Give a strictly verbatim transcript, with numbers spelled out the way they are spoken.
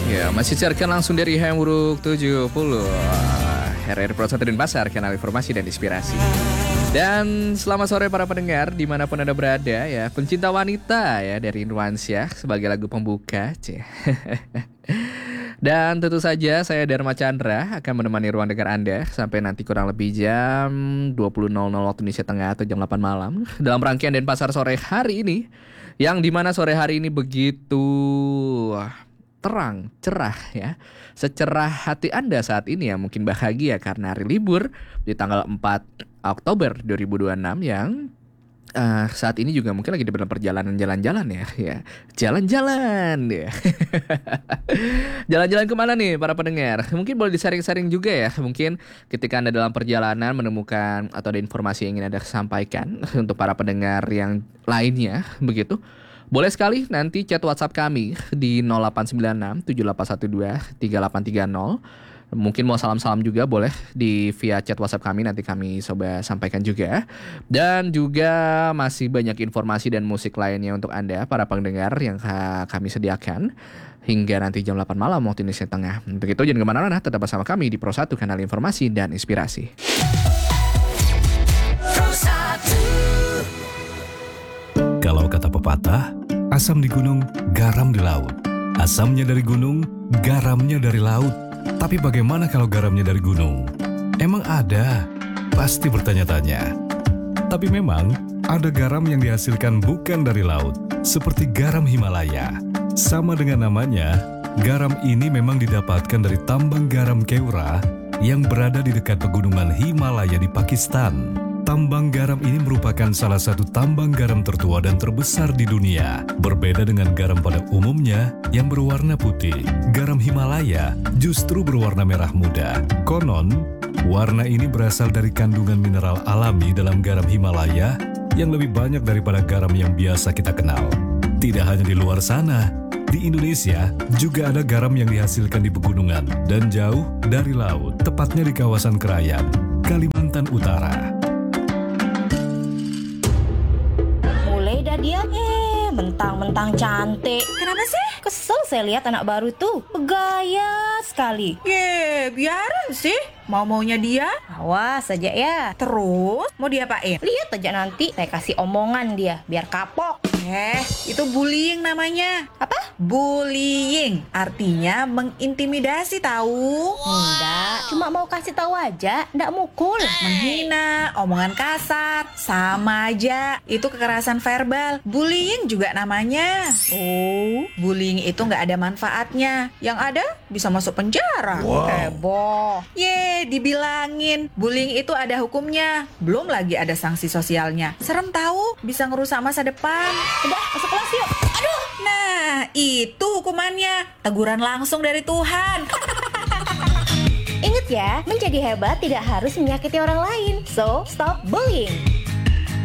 Ya, masih siarkan langsung dari Hamburg tujuh puluh R R Pro satu Denpasar, kanal informasi dan inspirasi. Dan selamat sore para pendengar dimanapun Anda berada ya. Pencinta wanita ya dari Nuansia sebagai lagu pembuka. Dan tentu saja saya Dharma Chandra akan menemani ruang dengar Anda sampai nanti kurang lebih jam dua puluh nol nol waktu Indonesia Tengah atau jam delapan malam dalam rangkaian Denpasar sore hari ini, yang dimana sore hari ini begitu terang, cerah ya. Secerah hati Anda saat ini ya, mungkin bahagia karena hari libur di tanggal empat Oktober dua ribu dua puluh enam yang uh, saat ini juga mungkin lagi di dalam perjalanan jalan-jalan ya. Ya, jalan-jalan ya. Jalan-jalan kemana nih para pendengar? Mungkin boleh disaring-saring juga ya. Mungkin ketika Anda dalam perjalanan menemukan atau ada informasi yang ingin Anda sampaikan untuk para pendengar yang lainnya begitu. Boleh sekali nanti chat WhatsApp kami di nol delapan sembilan enam tujuh delapan satu dua tiga delapan tiga nol. Mungkin mau salam-salam juga boleh di via chat WhatsApp kami, nanti kami coba sampaikan juga. Dan juga masih banyak informasi dan musik lainnya untuk Anda para pendengar yang kami sediakan hingga nanti jam delapan malam waktu Indonesia Tengah. Untuk itu jangan kemana-mana, tetap bersama kami di Pro satu, kanal informasi dan inspirasi. Kalau kata pepatah, asam di gunung, garam di laut. Asamnya dari gunung, garamnya dari laut. Tapi bagaimana kalau garamnya dari gunung? Emang ada? Pasti bertanya-tanya. Tapi memang ada garam yang dihasilkan bukan dari laut, seperti garam Himalaya. Sama dengan namanya, garam ini memang didapatkan dari tambang garam Keura yang berada di dekat pegunungan Himalaya di Pakistan. Tambang garam ini merupakan salah satu tambang garam tertua dan terbesar di dunia. Berbeda dengan garam pada umumnya yang berwarna putih, garam Himalaya justru berwarna merah muda. Konon, warna ini berasal dari kandungan mineral alami dalam garam Himalaya yang lebih banyak daripada garam yang biasa kita kenal. Tidak hanya di luar sana, di Indonesia juga ada garam yang dihasilkan di pegunungan dan jauh dari laut, tepatnya di kawasan Krayan, Kalimantan Utara. Dia eh mentang-mentang cantik. Kenapa sih? Kesel saya lihat anak baru tuh, bergaya sekali. Ye, biarin sih. Mau-maunya dia. Awas saja ya. Terus mau diapain? Lihat aja nanti saya kasih omongan dia biar kapok. Eh, itu bullying namanya. Apa? Bullying, artinya mengintimidasi tahu. Enggak, cuma mau kasih tahu aja, enggak mukul. Menghina, omongan kasar, sama aja. Itu kekerasan verbal. Bullying juga namanya. Oh, bullying itu nggak ada manfaatnya. Yang ada bisa masuk penjara. Wow. Heboh. Ye, dibilangin bullying itu ada hukumnya. Belum lagi ada sanksi sosialnya. Serem tahu, bisa ngerusak masa depan. Udah, masuk kelas yuk. Aduh, nah itu hukumannya. Teguran langsung dari Tuhan. Ingat ya, menjadi hebat tidak harus menyakiti orang lain. So, stop bullying.